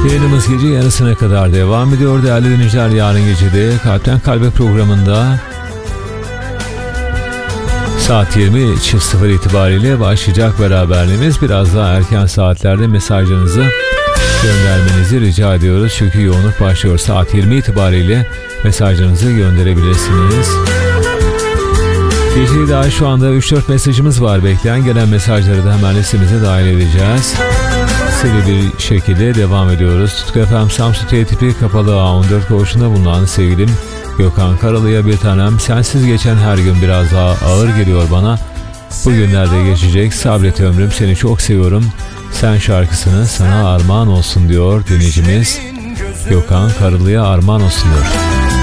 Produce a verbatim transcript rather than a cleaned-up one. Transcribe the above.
Yayınımız gece yarısına kadar devam ediyor değerli dinleyiciler. Yarın gecede Kalpten Kalbe programında saat yirmi sıfır itibariyle başlayacak beraberliğimiz. Biraz daha erken saatlerde mesajlarınızı göndermenizi rica ediyoruz. Çünkü yoğunluk başlıyor. Saat yirmi itibariyle mesajlarınızı gönderebilirsiniz. Geceyi daha şu anda üç dört mesajımız var bekleyen. Gelen mesajları da hemen listemize dahil edeceğiz. Seri bir şekilde devam ediyoruz. Tutku F M Samsun T tipi kapalı A on dört koğuşunda bulunan sevgilim Gökhan Karalı'ya bir tanem. Sensiz geçen her gün biraz daha ağır geliyor bana. Bugünlerde geçecek, sabret ömrüm, seni çok seviyorum. Sen şarkısını sana armağan olsun diyor dinleyicimiz. Gökhan Karalı'ya armağan olsun diyor.